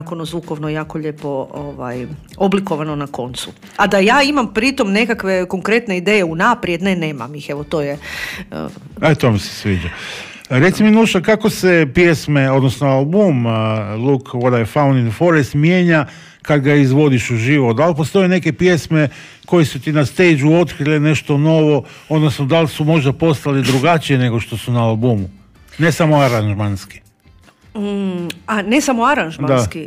ono zvukovno jako lijepo oblikovano na koncu. A da ja imam pritom nekakve konkretne ideje unaprijed, nemam ih, evo to je... To mi se sviđa. Reci mi, Nuša, kako se pjesme, odnosno album Look What I Found in the Forest mijenja kad ga izvodiš uživo? Da li postoje neke pjesme koje su ti na stage-u otkrile nešto novo, odnosno da li su možda postali drugačije nego što su na albumu? Ne samo aranžmanski. A ne samo aranžmanski.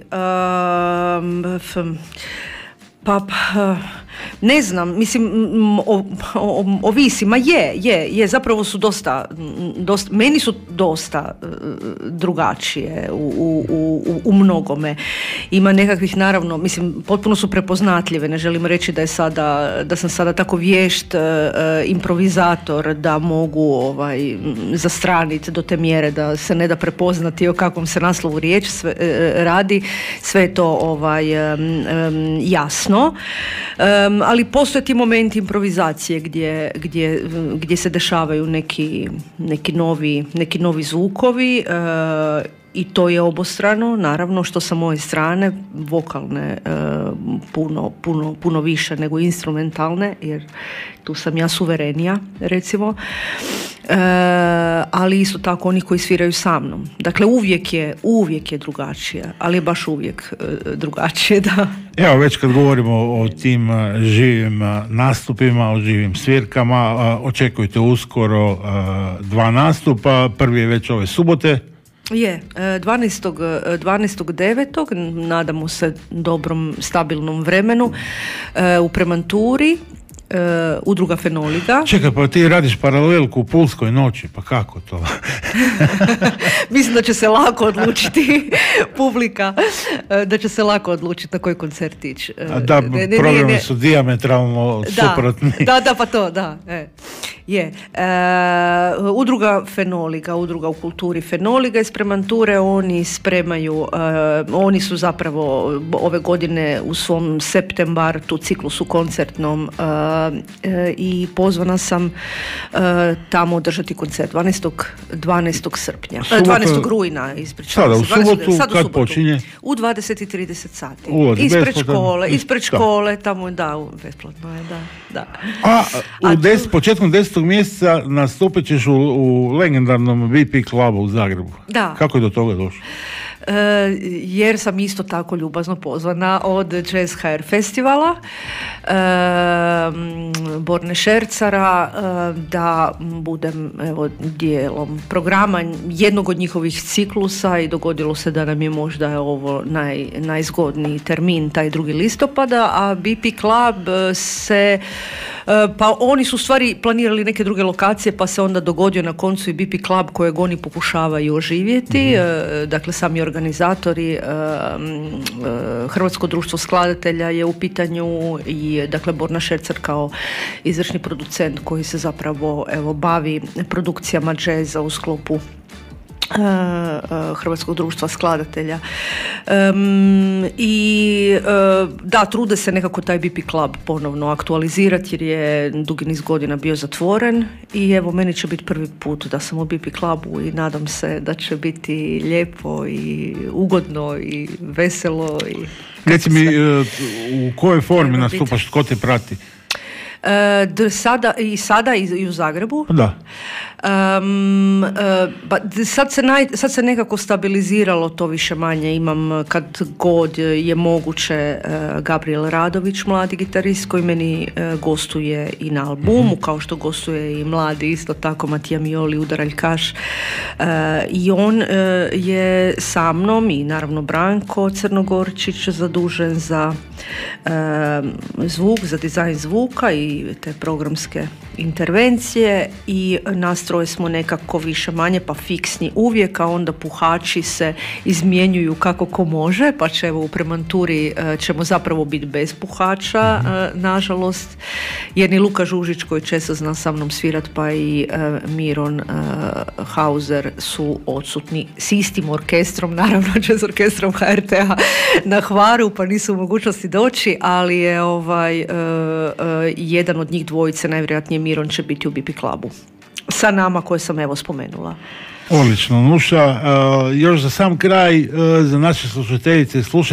Ne znam, mislim, ovisi, je, zapravo su dosta, meni su dosta drugačije u mnogome. Ima nekakvih, naravno, mislim, potpuno su prepoznatljive, ne želim reći da sam sada tako vješt improvizator da mogu zastraniti do te mjere da se ne da prepoznati o kakvom se naslovu riječ radi, sve je to jasno. Ali postoje ti momenti improvizacije gdje se dešavaju neki novi zvukovi i to je obostrano, naravno, što sa moje strane, vokalne puno više nego instrumentalne, jer tu sam ja suverenija, recimo, ali isto tako oni koji sviraju sa mnom. Dakle, uvijek je drugačije, ali je baš uvijek drugačije, da. Evo, već kad govorimo o tim živim nastupima, o živim svirkama, očekujte uskoro 2 nastupa, prvi je već ove subote. Je, 12.9. nadamo se dobrom, stabilnom vremenu u Premanturi, udruga Fenoliga. Čekaj, pa ti radiš paralelku u Pulskoj noći, pa kako to? Mislim da će se lako odlučiti publika, da će se lako odlučiti na koji koncert ići. Da, programi su dijametralno suprotni. Da, pa to, da. Je. Udruga Fenoliga, udruga u kulturi Fenoliga iz Premanture, oni spremaju, oni su zapravo ove godine u svom septembar tu ciklusu koncertnom i pozvana sam tamo održati koncert 12. srpnja, 12. rujna, ispričavam se. Sada u subotu, kad počinje? U 20:30 sati. Ispred škole, tamo besplatno je, da. A početkom 10. mjeseca nastupit ćeš u legendarnom BP klubu u Zagrebu. Da. Kako je do toga došlo? Jer sam isto tako ljubazno pozvana od Jazz HR festivala Borne Šercara da budem dijelom programa jednog od njihovih ciklusa i dogodilo se da nam je možda ovo najzgodniji termin, taj 2. listopada, a BP Club se pa oni su u stvari planirali neke druge lokacije, pa se onda dogodio na koncu i BP Club kojeg oni pokušavaju oživjeti. Dakle, sami organizatori, Hrvatsko društvo skladatelja je u pitanju i dakle Borna Šercar kao izvršni producent koji se zapravo bavi produkcijama džeza u sklopu Hrvatskog društva skladatelja i da, trude se nekako taj BP Club ponovno aktualizirati jer je dugi niz godina bio zatvoren i evo meni će biti prvi put da sam u BP Clubu i nadam se da će biti lijepo i ugodno i veselo i reci mi u kojoj formi nastupaš, tko te prati? Sada i u Zagrebu. Da. Sad se nekako stabiliziralo to više manje. Imam kad god je moguće Gabriel Radović, mladi gitarist koji meni gostuje i na albumu, kao što gostuje i mladi isto tako Matija Mioli, udaraljkaš, i on je sa mnom i naravno Branko Crnogorčić zadužen za zvuk, za dizajn zvuka i te programske intervencije i nastroje smo nekako više manje pa fiksni uvijek, a onda puhači se izmjenjuju kako ko može, pa će evo u Premanturi ćemo zapravo biti bez puhača, nažalost, jer ni Luka Žužić koji često zna sa mnom svirat pa i Miron Hauser su odsutni s istim orkestrom, naravno jazz orkestrom HRT-a na Hvaru, pa nisu u mogućnosti doći, ali je jedan od njih dvojice, najvjerojatnije Miron, će biti u BP Clubu sa nama koje sam evo spomenula. Odlično, Nuša. Još za sam kraj, za naše slušateljice i slušatelje,